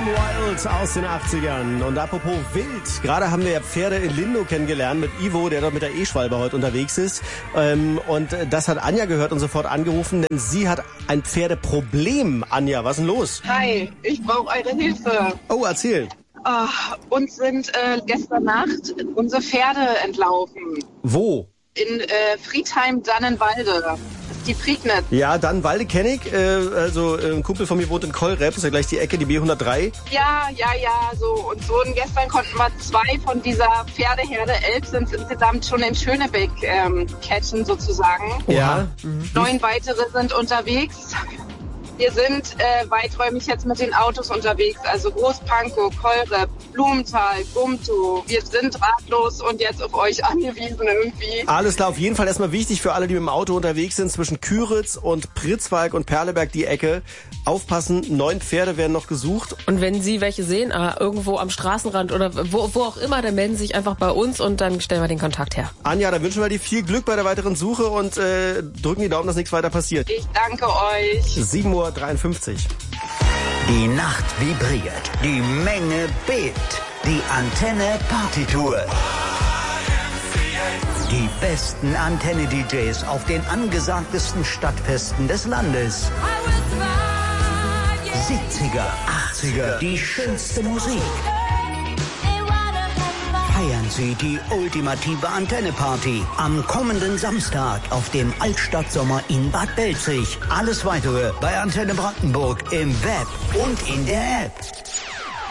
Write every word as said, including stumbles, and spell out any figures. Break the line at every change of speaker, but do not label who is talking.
Kim Wilde aus den achtzigern. Und apropos wild, gerade haben wir ja Pferde in Lindo kennengelernt mit Ivo, der dort mit der E-Schwalbe heute unterwegs ist. Und das hat Anja gehört und sofort angerufen, denn sie hat ein Pferdeproblem. Anja, was ist denn los?
Hi, ich brauche eure Hilfe.
Oh, erzähl.
Oh, uns sind äh, gestern Nacht unsere Pferde entlaufen.
Wo?
In äh, Friedheim-Dannenwalde. Das ist die Prignitz.
Ja, Dannenwalde kenne ich. Äh, also äh, ein Kumpel von mir wohnt in Kollrep, ist ja gleich die Ecke, die B hundertdrei.
Ja, ja, ja, so. Und so. Und gestern konnten wir zwei von dieser Pferdeherde, elf sind insgesamt schon in Schönebeck ähm, catchen sozusagen.
Ja.
Mhm. Neun weitere sind unterwegs. Wir sind äh, weiträumig jetzt mit den Autos unterwegs, also Großpankow, Kollrep, Blumenthal, Gumtow. Wir sind ratlos und jetzt auf euch angewiesen irgendwie.
Alles klar, auf jeden Fall erstmal wichtig für alle, die mit dem Auto unterwegs sind, zwischen Küritz und Pritzwalk und Perleberg die Ecke. Aufpassen, neun Pferde werden noch gesucht.
Und wenn Sie welche sehen, ah, irgendwo am Straßenrand oder wo, wo auch immer, dann melden Sie sich einfach bei uns und dann stellen wir den Kontakt her.
Anja, dann wünschen wir dir viel Glück bei der weiteren Suche und äh, drücken die Daumen, dass nichts weiter passiert.
Ich danke euch.
sieben Uhr dreiundfünfzig.
Die Nacht vibriert, die Menge bebt, die Antenne Partytour. Die besten Antenne-D Js auf den angesagtesten Stadtfesten des Landes. siebziger, achtziger, die schönste Musik. Feiern Sie die ultimative Antenne-Party am kommenden Samstag auf dem Altstadtsommer in Bad Belzig. Alles weitere bei Antenne Brandenburg im Web und in der App.